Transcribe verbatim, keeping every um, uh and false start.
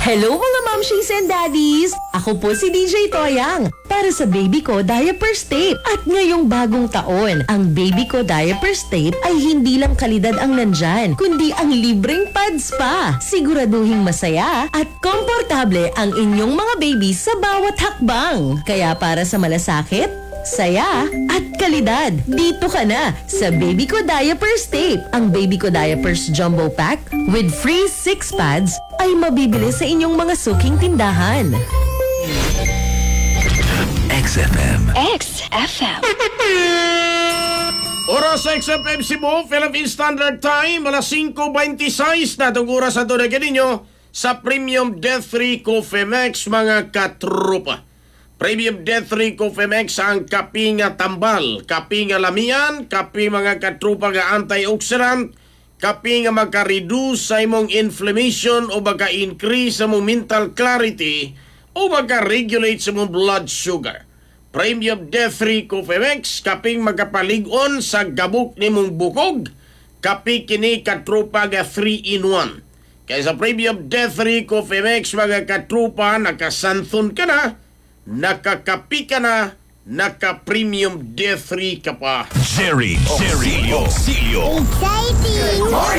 Hello mga momshies and daddies! Ako po si D J Toyang para sa Baby Ko Diapers Tape. At ngayong bagong taon, ang Baby Ko Diapers Tape ay hindi lang kalidad ang nandyan, kundi ang libreng pads pa. Siguraduhing masaya at komportable ang inyong mga baby sa bawat hakbang. Kaya para sa malasakit, saya at kalidad, dito ka na sa Baby Ko Diapers Tape. Ang Baby Ko Diapers Jumbo Pack with free six pads ay mabibili sa inyong mga suking tindahan. X F M. X F M. Oras sa X F M Cebu, Philippine Standard Time, alas singko twenty-six na itong oras na ito na ninyo sa Premium Death three Coffee Max, mga katrupa. Premium Death three Coffee Max ang kapi nga tambal, kapi nga lamian, kapi mga katrupa nga antioxidant, kapi nga maka-reduce sa imong inflammation o maka-increase sa imong mental clarity o maka-regulate sa imong blood sugar. Premium Death three Coffee Max, kaping magkapalig-on sa gabok ni mong bukog, kapi kini katrupa nga three in one. Kaya sa Premium Death three Coffee Max, mga katrupa, nakasanthon ka na, nakakapi ka na, naka-Premium Death three ka pa. Jerry Jerry Oxilio. Exciting!